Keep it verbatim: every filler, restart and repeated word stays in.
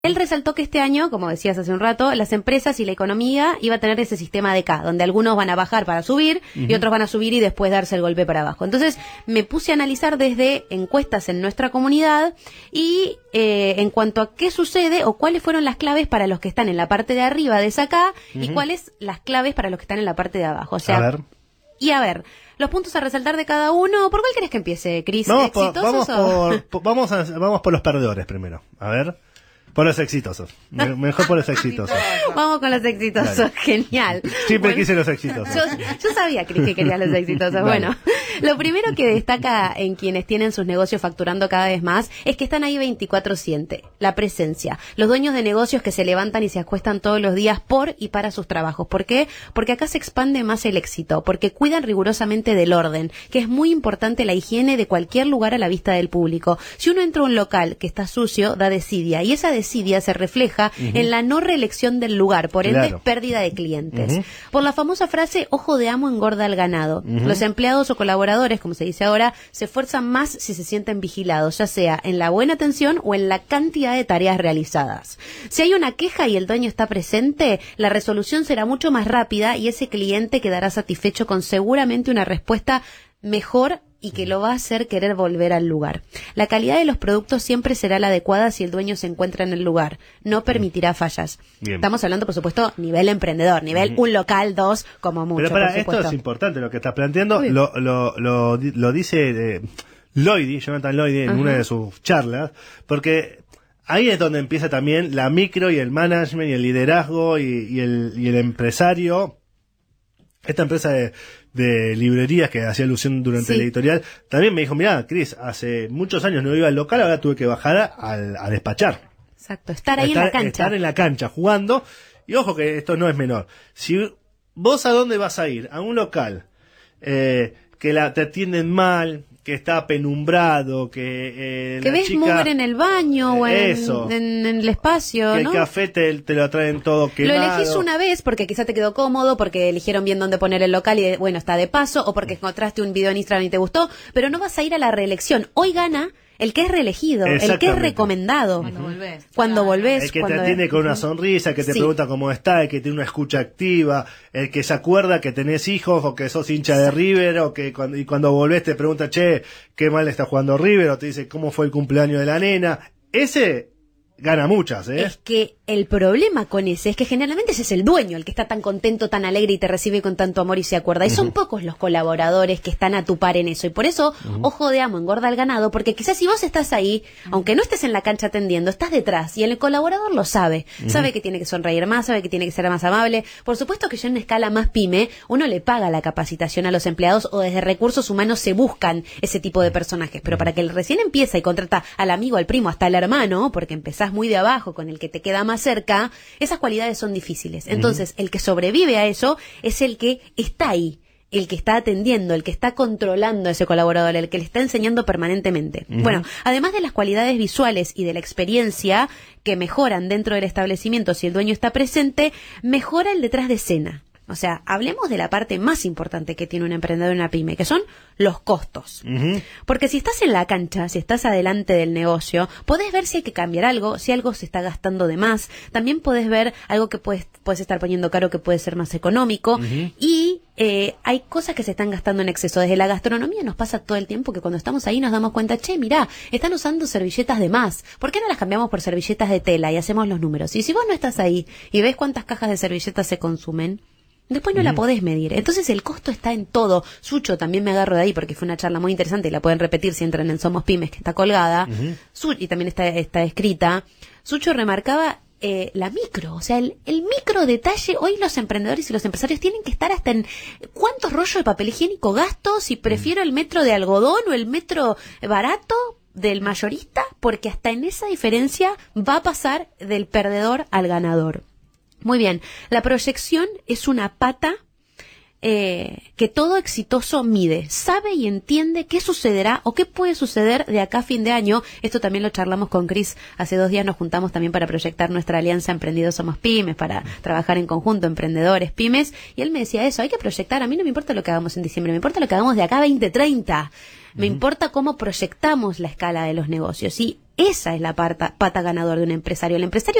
Él resaltó que este año, como decías hace un rato, las empresas y la economía iba a tener ese sistema de K, donde algunos van a bajar para subir uh-huh. y otros van a subir y después darse el golpe para abajo. Entonces me puse a analizar desde encuestas en nuestra comunidad y eh, en cuanto a qué sucede o cuáles fueron las claves para los que están en la parte de arriba de esa K uh-huh. y cuáles las claves para los que están en la parte de abajo. O sea, a ver. Y a ver, los puntos a resaltar de cada uno. ¿Por cuál querés que empiece, Cris? Vamos, por, ¿Exitosos vamos, o? por, vamos, a, vamos por los perdedores primero. A ver. Por los exitosos. Me, mejor por los exitosos. Vamos con los exitosos. Dale. Genial. Siempre bueno, quise los exitosos. Yo, yo sabía, Cris, que quería los exitosos. Dale. Bueno, lo primero que destaca en quienes tienen sus negocios facturando cada vez más es que están ahí veinticuatro siete. La presencia. Los dueños de negocios que se levantan y se acuestan todos los días por y para sus trabajos. ¿Por qué? Porque acá se expande más el éxito. Porque cuidan rigurosamente del orden. Que es muy importante la higiene de cualquier lugar a la vista del público. Si uno entra a un local que está sucio, da desidia. Y esa desidia desidia se refleja uh-huh. en la no reelección del lugar, por ende claro. pérdida de clientes. Uh-huh. Por la famosa frase, ojo de amo engorda al ganado. Uh-huh. Los empleados o colaboradores, como se dice ahora, se esfuerzan más si se sienten vigilados, ya sea en la buena atención o en la cantidad de tareas realizadas. Si hay una queja y el dueño está presente, la resolución será mucho más rápida y ese cliente quedará satisfecho con seguramente una respuesta mejor y que lo va a hacer querer volver al lugar. La calidad de los productos siempre será la adecuada si el dueño se encuentra en el lugar. No permitirá fallas. Bien. Estamos hablando, por supuesto, nivel emprendedor, nivel uh-huh. un local, dos, como mucho. Pero para por esto es importante lo que estás planteando. Lo, lo, lo, lo dice eh, Lloydy, Jonathan Lloydy, en uh-huh. una de sus charlas, porque ahí es donde empieza también la micro y el management y el liderazgo y, y, el, y el empresario. Esta empresa de, de librerías que hacía alusión durante sí. el editorial, también me dijo, mirá, Cris, hace muchos años no iba al local, ahora tuve que bajar a, a, a despachar. Exacto, estar ahí estar, en la cancha. Estar en la cancha, jugando, y ojo que esto no es menor. Si vos a dónde vas a ir, a un local, eh, que la, te atienden mal, que está penumbrado, que... Eh, que la ves chica, mugre en el baño o en, eso, en, en el espacio, que ¿no? el café te, te lo traen todo quemado. Lo elegís una vez porque quizá te quedó cómodo, porque eligieron bien dónde poner el local y bueno, está de paso, o porque encontraste un video en Instagram y te gustó, pero no vas a ir a la reelección. Hoy gana el que es reelegido, el que es recomendado. Cuando volvés. Cuando volvés. El que cuando te atiende con una sonrisa, que te sí. pregunta cómo está, el que tiene una escucha activa, el que se acuerda que tenés hijos o que sos hincha de River, o que cuando, y cuando volvés te pregunta, che, qué mal está jugando River, o te dice cómo fue el cumpleaños de la nena. Ese gana muchas, ¿eh? Es que el problema con ese es que generalmente ese es el dueño, el que está tan contento, tan alegre y te recibe con tanto amor y se acuerda. Y son uh-huh. pocos los colaboradores que están a tu par en eso. Y por eso, uh-huh. ojo de amo, engorda al ganado, porque quizás si vos estás ahí, aunque no estés en la cancha atendiendo, estás detrás y el colaborador lo sabe. Uh-huh. Sabe que tiene que sonreír más, sabe que tiene que ser más amable. Por supuesto que ya en una escala más pyme, uno le paga la capacitación a los empleados o desde recursos humanos se buscan ese tipo de personajes. Pero para que el recién empieza y contrata al amigo, al primo, hasta al hermano, porque empezás muy de abajo con el que te queda más cerca, esas cualidades son difíciles. Entonces, uh-huh. el que sobrevive a eso es el que está ahí, el que está atendiendo, el que está controlando a ese colaborador, el que le está enseñando permanentemente. Uh-huh. Bueno, además de las cualidades visuales y de la experiencia que mejoran dentro del establecimiento si el dueño está presente, mejora el detrás de escena. O sea, hablemos de la parte más importante que tiene un emprendedor en una pyme, que son los costos. Uh-huh. Porque si estás en la cancha, si estás adelante del negocio, podés ver si hay que cambiar algo, si algo se está gastando de más. También podés ver algo que puedes, puedes estar poniendo caro que puede ser más económico. Uh-huh. Y eh, hay cosas que se están gastando en exceso. Desde la gastronomía nos pasa todo el tiempo que cuando estamos ahí nos damos cuenta, che, mirá, están usando servilletas de más. ¿Por qué no las cambiamos por servilletas de tela y hacemos los números? Y si vos no estás ahí y ves cuántas cajas de servilletas se consumen, después no uh-huh. la podés medir. Entonces el costo está en todo. Sucho, también me agarro de ahí porque fue una charla muy interesante y la pueden repetir si entran en Somos Pymes, que está colgada. Uh-huh. Su- y también está, está escrita. Sucho remarcaba eh, la micro, o sea, el, el micro detalle. Hoy los emprendedores y los empresarios tienen que estar hasta en cuántos rollos de papel higiénico gasto, si prefiero el metro de algodón o el metro barato del mayorista, porque hasta en esa diferencia va a pasar del perdedor al ganador. Muy bien, la proyección es una pata eh, que todo exitoso mide, sabe y entiende qué sucederá o qué puede suceder de acá a fin de año. Esto también lo charlamos con Cris, hace dos días nos juntamos también para proyectar nuestra alianza Emprendidos Somos Pymes, para trabajar en conjunto, emprendedores, pymes, y él me decía eso, hay que proyectar, a mí no me importa lo que hagamos en diciembre, me importa lo que hagamos de acá a veinte treinta. Me uh-huh. importa cómo proyectamos la escala de los negocios. Y Esa es la pata, pata ganadora de un empresario. El empresario